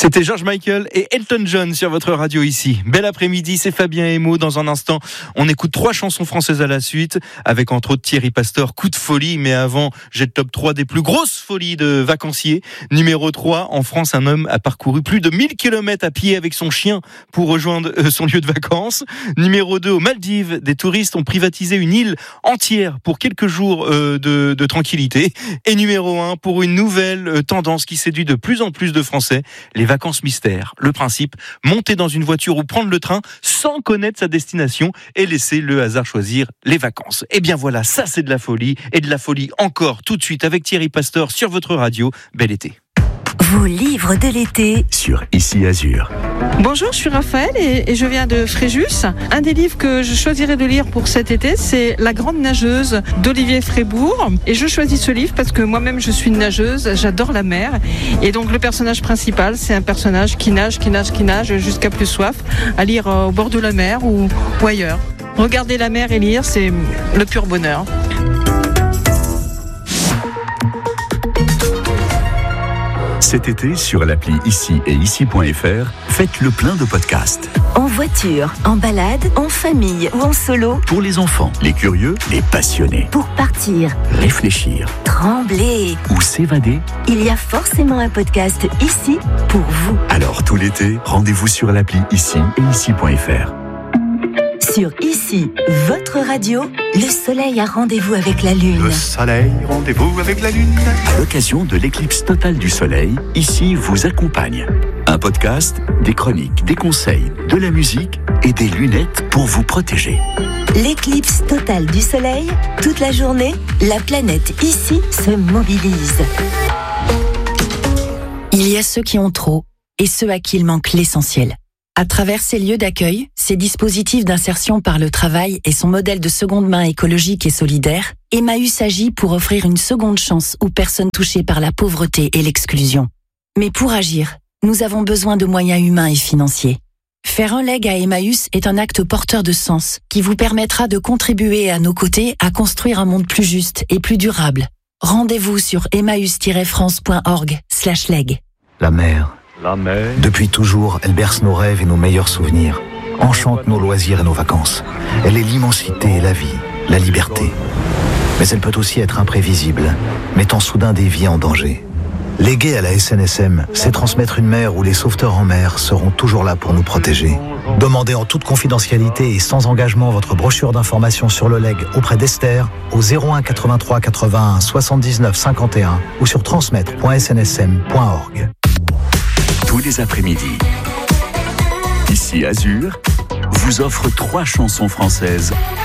C'était George Michael et Elton John sur votre radio ici. Bel après-midi, c'est Fabien Emo. Dans un instant, on écoute 3 chansons françaises à la suite, avec entre autres Thierry Pastor, Coup de folie. Mais avant, j'ai le top 3 des plus grosses folies de vacanciers. Numéro 3, en France, un homme a parcouru plus de 1000 km à pied avec son chien pour rejoindre son lieu de vacances. Numéro 2, aux Maldives, des touristes ont privatisé une île entière pour quelques jours de tranquillité. Et numéro 1, pour une nouvelle tendance qui séduit de plus en plus de Français, les vacances mystères. Le principe, monter dans une voiture ou prendre le train sans connaître sa destination et laisser le hasard choisir les vacances. Et bien voilà, ça c'est de la folie, et de la folie encore tout de suite avec Thierry Pastor sur votre radio. Bel été. Vos livres de l'été sur Ici Azur. Bonjour, je suis Raphaël et je viens de Fréjus. Un des livres que je choisirais de lire pour cet été, c'est La Grande Nageuse d'Olivier Frébourg. Et je choisis ce livre parce que moi-même je suis une nageuse, j'adore la mer. Et donc le personnage principal, c'est un personnage qui nage jusqu'à plus soif, à lire au bord de la mer ou ailleurs. Regarder la mer et lire, c'est le pur bonheur. Cet été, sur l'appli Ici et Ici.fr, faites le plein de podcasts. En voiture, en balade, en famille ou en solo. Pour les enfants, les curieux, les passionnés. Pour partir, réfléchir, trembler ou s'évader. Il y a forcément un podcast ici pour vous. Alors tout l'été, rendez-vous sur l'appli Ici et Ici.fr. Sur Ici, votre radio, le soleil a rendez-vous avec la lune. Le soleil, rendez-vous avec la lune. À l'occasion de l'éclipse totale du soleil, Ici vous accompagne. Un podcast, des chroniques, des conseils, de la musique et des lunettes pour vous protéger. L'éclipse totale du soleil, toute la journée, la planète Ici se mobilise. Il y a ceux qui ont trop et ceux à qui il manque l'essentiel. À travers ces lieux d'accueil, ces dispositifs d'insertion par le travail et son modèle de seconde main écologique et solidaire, Emmaüs agit pour offrir une seconde chance aux personnes touchées par la pauvreté et l'exclusion. Mais pour agir, nous avons besoin de moyens humains et financiers. Faire un leg à Emmaüs est un acte porteur de sens qui vous permettra de contribuer à nos côtés à construire un monde plus juste et plus durable. Rendez-vous sur emmaüs-france.org/leg. La mer. Depuis toujours, elle berce nos rêves et nos meilleurs souvenirs, enchante nos loisirs et nos vacances. Elle est l'immensité, la vie, la liberté. Mais elle peut aussi être imprévisible, mettant soudain des vies en danger. Léguer à la SNSM, c'est transmettre une mer où les sauveteurs en mer seront toujours là pour nous protéger. Demandez en toute confidentialité et sans engagement votre brochure d'information sur le leg auprès d'Esther au 01 83 81 79 51 ou sur transmettre.snsm.org. Tous les après-midi, Ici Azur vous offre 3 chansons françaises